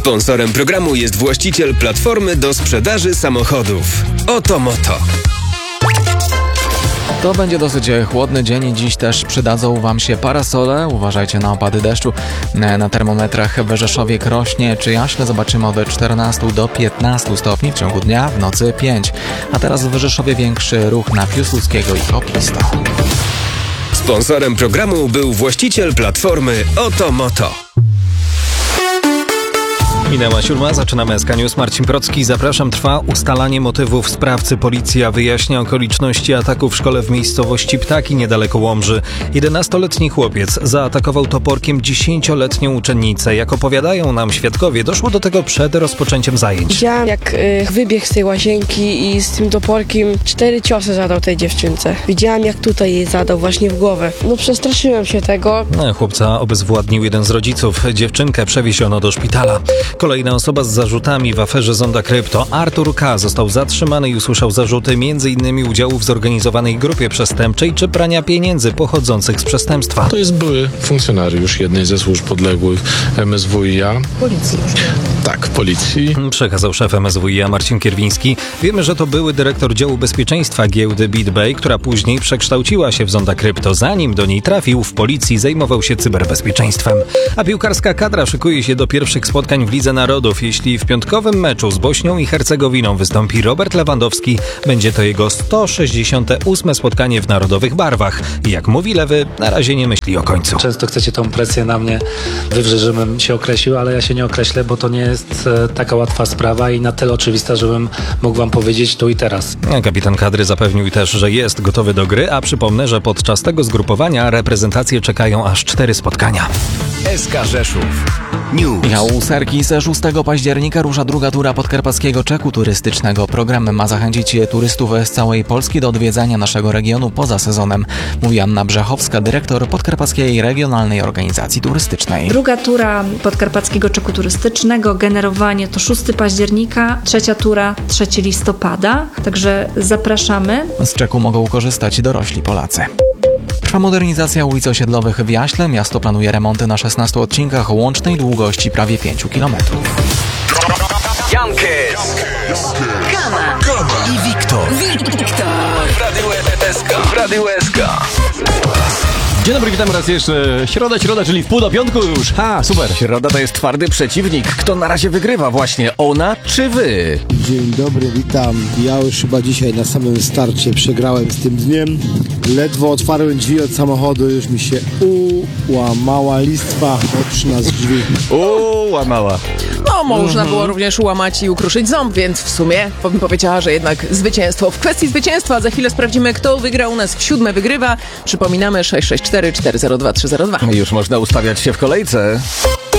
Sponsorem programu jest właściciel platformy do sprzedaży samochodów. Oto Moto. To będzie dosyć chłodny dzień i dziś też przydadzą Wam się parasole. Uważajcie na opady deszczu. Na termometrach w Rzeszowie, Krośnie czy Jaśle zobaczymy od 14 do 15 stopni w ciągu dnia, w nocy 5. A teraz w Rzeszowie większy ruch na Piłsudskiego i Kopisto. Sponsorem programu był właściciel platformy Oto Moto. Minęła 7, zaczynamy SK News. Marcin Procki, zapraszam. Trwa ustalanie motywów sprawcy. Policja wyjaśnia okoliczności ataku w szkole w miejscowości Ptaki niedaleko Łomży. 11-letni chłopiec zaatakował toporkiem 10-letnią uczennicę. Jak opowiadają nam świadkowie, doszło do tego przed rozpoczęciem zajęć. Widziałam, jak wybiegł z tej łazienki i z tym toporkiem 4 ciosy zadał tej dziewczynce. Widziałam, jak tutaj jej zadał właśnie w głowę. No przestraszyłem się tego. Chłopca obezwładnił jeden z rodziców. Dziewczynkę przewieziono do szpitala. Kolejna osoba z zarzutami w aferze Zonda Krypto. Artur K. został zatrzymany i usłyszał zarzuty m.in. udziału w zorganizowanej grupie przestępczej czy prania pieniędzy pochodzących z przestępstwa. To jest były funkcjonariusz jednej ze służb podległych MSWiA. Policji. Tak, policji. Przekazał szef MSWiA Marcin Kierwiński. Wiemy, że to były dyrektor działu bezpieczeństwa giełdy BitBay, która później przekształciła się w Zonda Krypto. Zanim do niej trafił, w policji zajmował się cyberbezpieczeństwem. A piłkarska kadra szykuje się do pierwszych spotkań w Lidze Narodów. Jeśli w piątkowym meczu z Bośnią i Hercegowiną wystąpi Robert Lewandowski, będzie to jego 168. spotkanie w narodowych barwach. I jak mówi Lewy, na razie nie myśli o końcu. Często chcecie tą presję na mnie wywrzeć, żebym się określił, ale ja się nie określę, bo to nie jest taka łatwa sprawa i na tyle oczywista, żebym mógł wam powiedzieć tu i teraz. Kapitan kadry zapewnił też, że jest gotowy do gry, a przypomnę, że podczas tego zgrupowania reprezentacje czekają aż 4 spotkania. SK Rzeszów News. Michał Serkis, 6 października rusza druga tura podkarpackiego czeku turystycznego. Program ma zachęcić turystów z całej Polski do odwiedzania naszego regionu poza sezonem, mówi Anna Brzechowska, dyrektor Podkarpackiej Regionalnej Organizacji Turystycznej. Druga tura podkarpackiego czeku turystycznego, generowanie to 6 października, trzecia tura 3 listopada, także zapraszamy. Z czeku mogą korzystać dorośli Polacy. Trwa modernizacja ulic osiedlowych w Jaśle. Miasto planuje remonty na 16 odcinkach o łącznej długości prawie 5 km. Jankes, Kama i Wiktor. W Radiu SK. Dzień dobry, witam raz jeszcze. Środa, czyli w pół do piątku już. Super. Środa to jest twardy przeciwnik. Kto na razie wygrywa właśnie? Ona czy wy? Dzień dobry, witam. Ja już chyba dzisiaj na samym starcie przegrałem z tym dniem. Ledwo otwarłem drzwi od samochodu, już mi się ułamała listwa oczna z drzwi. Łamała. No, można było również ułamać i ukruszyć ząb, więc w sumie bym powiedziała, że jednak zwycięstwo. W kwestii zwycięstwa za chwilę sprawdzimy, kto wygra u nas w 7. wygrywa. Przypominamy 664 402 302. Już można ustawiać się w kolejce.